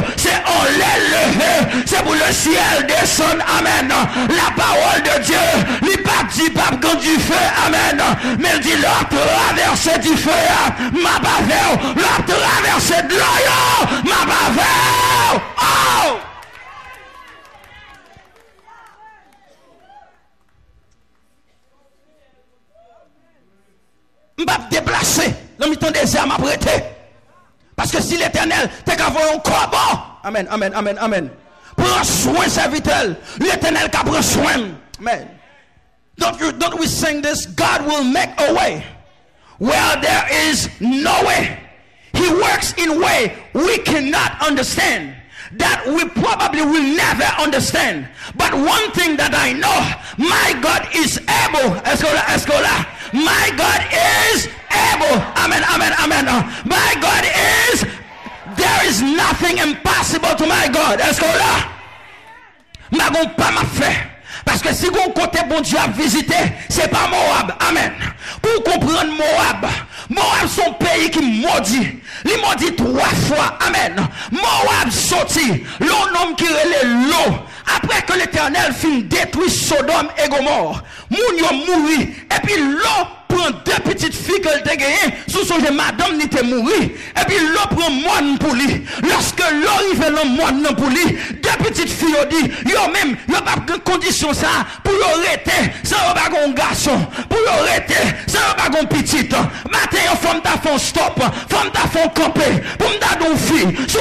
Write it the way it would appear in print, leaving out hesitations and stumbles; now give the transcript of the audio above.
c'est on les lever, c'est pour le ciel descendre, amen. La parole de Dieu, il pas dit pas quand du feu, amen, mais il dit l'autre traverser du feu, ma baveur, l'autre traverser de l'eau, ma baveur, oh! M'pas déplacer dans le temps désert m'a prêté. Parce que si l'Éternel t'a qu'à voir un corps, amen, amen, amen, amen. Prends soin serviteur, l'Éternel qui prend soin. Amen. Don't we sing this? God will make a way where there is no way. He works in way we cannot understand, that we probably will never understand. But one thing that I know, my God is able. Escola. My God is able. Amen, amen, amen. My God is, there is nothing impossible to my God. Escola. Ma gon pas ma fait. Parce que si vous côté bon Dieu a visité, c'est pas Moab. Amen. Pour comprendre Moab, Moab son pays qui maudit. Il maudit 3 fois. Amen. Moab sorti. L'on homme qui relève l'eau. Après que l'Éternel fin détruit Sodome et Gomorre, moun yo mouri. Et puis l'eau prend 2 petites filles qu'elle te gagné. Sous son madame ni te mouri. Et puis l'eau prend moine pour lui. Lorsque l'eau arrive dans moine pour lui, 2 petites filles ont dit, yo même, yo pas de condition ça, pour yo arrêter, ça yo pas un garçon, pour yo arrêter, ça yo pas un petite. Matin yo femme ta font stop, femme ta font camper, pour m'ta don fille, sous